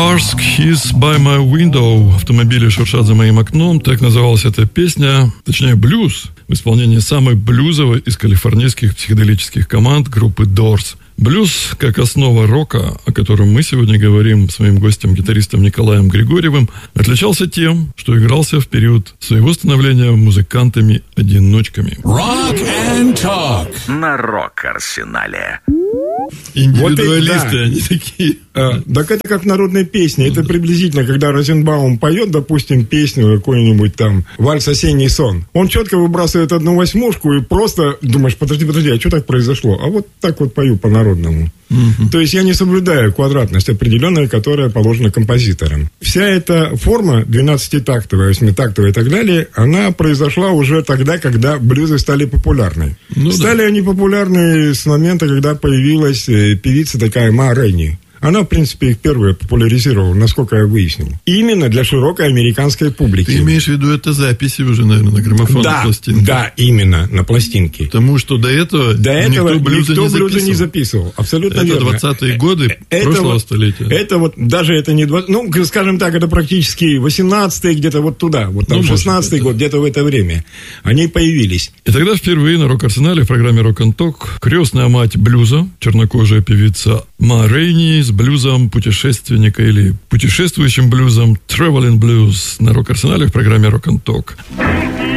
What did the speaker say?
Cars Hiss by my window. Автомобили шуршат за моим окном. Так называлась эта песня, точнее блюз, в исполнении самой блюзовой из калифорнийских психоделических команд группы Doors. Блюз, как основа рока, о котором мы сегодня говорим с моим гостем, гитаристом Николаем Григорьевым, отличался тем, что игрался в период своего становления музыкантами-одиночками. Rock and Talk на Рок-Арсенале. Индивидуалисты, вот это, да. они такие. Так это как в народной песне. Это приблизительно, когда Розенбаум поет, допустим, песню какую-нибудь там «Вальс осенний сон». Он четко выбрасывает 1/8 и просто думаешь, подожди, а что так произошло? А вот так вот пою по-народному. То есть я не соблюдаю квадратность определенную, которая положена композиторам. Вся эта форма 12-тактовая, 8-тактовая и так далее, она произошла уже тогда, когда блюзы стали популярны. Стали они популярны с момента, когда появилась певица такая Ма Рейни. Она, в принципе, их первая популяризировала, насколько я выяснил. Именно для широкой американской публики. Ты имеешь в виду это записи уже, наверное, на граммофонной пластинке? Да, именно, на пластинке. Потому что до этого никто блюза не записывал. Абсолютно верно. верно. Это 20-е годы прошлого столетия. Это вот, даже это не 20... Ну, скажем так, это практически 18-е, где-то вот туда. Вот там 16-й год, где-то в это время. Они появились. И тогда впервые на Рок-Арсенале в программе Rock and Talk крестная мать блюза, чернокожая певица Ма Рейни с блюзом путешественника или путешествующим блюзом Traveling Blues на Рок-Арсенале в программе Rock and Talk.